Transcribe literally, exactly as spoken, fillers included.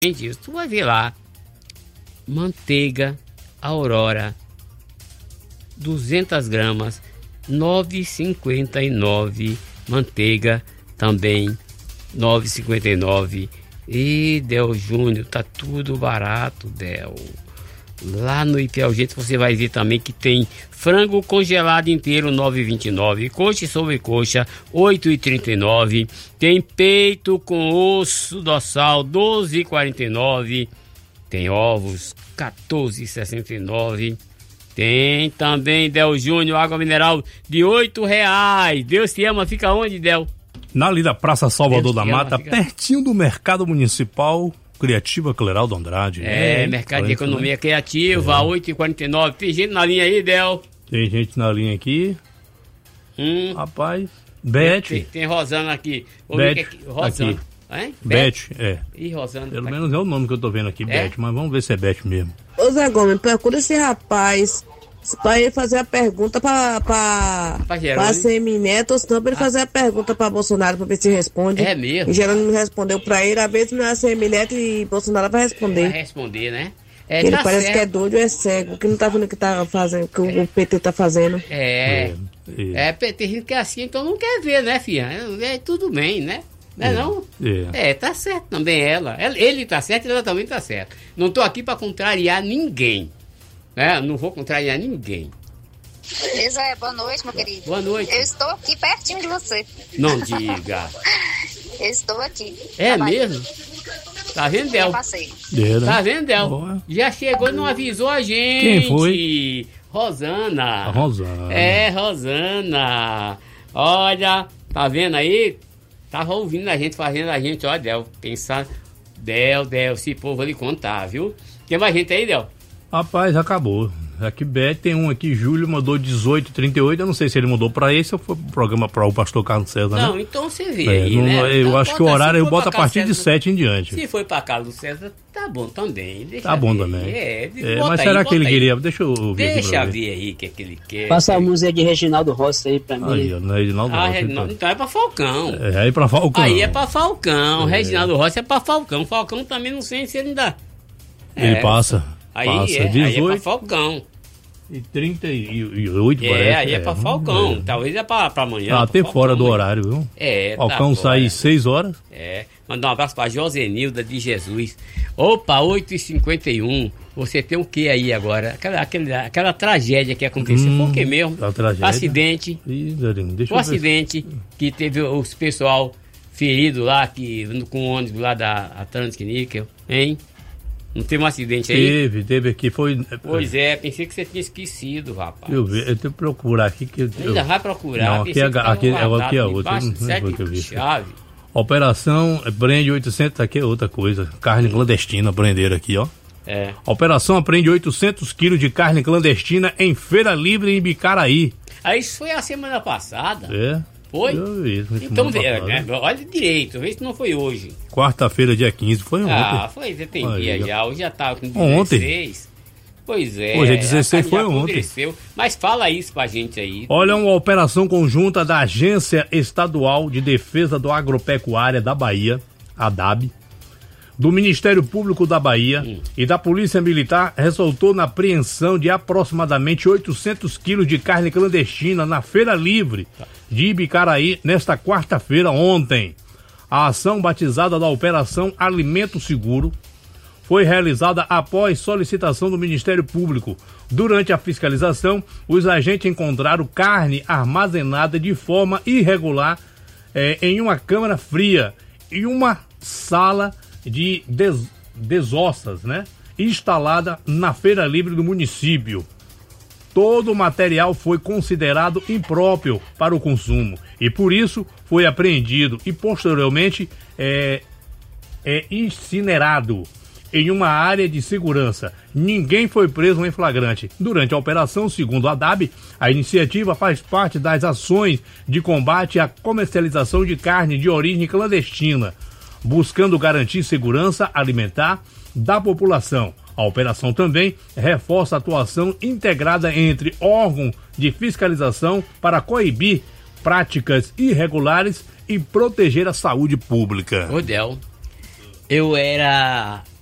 Gente, tu vai ver lá, manteiga Aurora, duzentas gramas, nove reais e cinquenta e nove. Manteiga também, nove reais e cinquenta e nove. E Del Júnior, tá tudo barato, Del. Lá no Ipiaugente você vai ver também que tem frango congelado inteiro, nove reais e vinte e nove. Coxa e sobrecoxa, oito reais e trinta e nove. Tem peito com osso dorsal, doze reais e quarenta e nove. Tem ovos, quatorze reais e sessenta e nove. Tem também, Del Júnior, água mineral de oito reais. Deus te ama, fica onde, Del? Na ali da Praça Salvador Deus da te ama, Mata, fica... pertinho do Mercado Municipal Criativa Cleraldo Andrade. É, é Mercado de Economia, né? Criativa, é. oito reais e quarenta e nove. Tem gente na linha aí, Del? Tem gente na linha aqui. Hum. Rapaz, Beth. Tem, tem Rosana aqui. Beth, aqui. Rosana. Aqui. Beth, é. E Rosana. Pelo tá menos aqui. É o nome que eu tô vendo aqui, É? Beth, mas vamos ver se é Beth mesmo. Ô Zé Gomes, procura esse rapaz pra ele fazer a pergunta pra, pra, Pra pra Semineto, ou senão pra ele ah. fazer a pergunta pra Bolsonaro pra ver se responde. É mesmo? E Jerônimo não respondeu pra ele, às vezes não é Semineto e Bolsonaro vai responder. Vai responder, né? É, ele tá parece certo. que é doido ou é cego, que não tá vendo o que tá fazendo, que o P T tá fazendo. É, é, é, tem gente que é assim, então não quer ver, né, filha? É, é tudo bem, né? Não é, é não? É. é, tá certo também ela. Ele tá certo e ela também tá certa. Não tô aqui pra contrariar ninguém. Né? Não vou contrariar ninguém. Zé, boa noite, meu querido. Boa noite. Eu estou aqui pertinho de você. Não diga. Eu estou aqui. É mesmo? Tá vendo, Del? É, né? Tá vendo, Del? Boa. Já chegou e não avisou a gente. Quem foi? Rosana. A Rosana. É, Rosana. Olha, tá vendo aí? Tava ouvindo a gente, fazendo a gente, ó, Del, pensar. Del, Del, se pô, vou lhe contar, viu? Tem mais gente aí, Del? Rapaz, acabou. Aqui, Beth, tem um aqui, Júlio mandou dezoito e trinta e oito. Eu não sei se ele mudou pra esse ou foi pro programa para o pastor Carlos César, né? Não, então você vê é, aí, não, né? Eu então, acho que o horário eu boto a partir César, de sete em diante. Se foi pra Carlos César, tá bom também. Deixa tá bom ver. também. É, é, mas será aí, que ele aí. queria? Deixa eu ver Deixa aqui ver aí o que, é que ele quer. Passa a música de Reginaldo Rossi aí pra mim. Aí, não é Reginaldo ah, Rossi. Reginaldo, então é pra Falcão. É, aí pra Falcão. Aí é pra Falcão. É. Reginaldo Rossi é pra Falcão. Falcão também não sei se ele dá. Ele é. passa. Aí, passa é, dezoito. aí é pra Falcão. E trinta e oito, é, parece. Aí é, é pra Falcão. É. Talvez é pra, pra amanhã. Ah, até fora do horário, viu? É, Falcão tá sai às seis horas. É. Mandar um abraço pra Josenilda de Jesus. Opa, oito e cinquenta e um. Você tem o que aí agora? Aquela, aquela, aquela tragédia que aconteceu. Hum, Foi o que mesmo? A tragédia. Acidente. Ih, deixa o acidente que teve os pessoal ferido lá, que, com o ônibus lá da Atlantic Níquel, hein? Não teve um acidente aí? Teve, teve aqui, foi... Pois é, pensei que você tinha esquecido, rapaz. Eu, vi, eu tenho que procurar aqui. Que eu, Ainda vai procurar. Não, aqui é, aqui, é, aqui é outra. Não, não que eu vi. Chave. Operação prende oitocentos, aqui é outra coisa. Carne clandestina, prenderam aqui, ó. É. Operação apreende oitocentos quilos de carne clandestina em Feira Livre em Bicaraí. Aí isso foi a semana passada. É. Foi? Eu vi, então, vê, né? Olha direito, vê se não foi hoje. Quarta-feira, dia quinze, foi ontem. Ah, foi, já tem Aí, dia já, hoje já tá com dezesseis. Ontem? Pois é. Hoje é dezesseis, foi ontem. Mas fala isso pra gente aí. Olha, uma operação conjunta da Agência Estadual de Defesa do Agropecuária da Bahia, a ADAB, do Ministério Público da Bahia hum. e da Polícia Militar resultou na apreensão de aproximadamente oitocentos quilos de carne clandestina na Feira Livre de Ibicaraí nesta quarta-feira ontem. A ação batizada da Operação Alimento Seguro foi realizada após solicitação do Ministério Público. Durante a fiscalização, os agentes encontraram carne armazenada de forma irregular eh, em uma câmara fria e uma sala de des, desossas, né? Instalada na Feira Livre do município. Todo o material foi considerado impróprio para o consumo e por isso foi apreendido e posteriormente é, é incinerado em uma área de segurança. Ninguém foi preso em flagrante. Durante a operação, segundo a ADAB, a iniciativa faz parte das ações de combate à comercialização de carne de origem clandestina, buscando garantir segurança alimentar da população. A operação também reforça a atuação integrada entre órgãos de fiscalização para coibir práticas irregulares e proteger a saúde pública. Ô, Del, eu era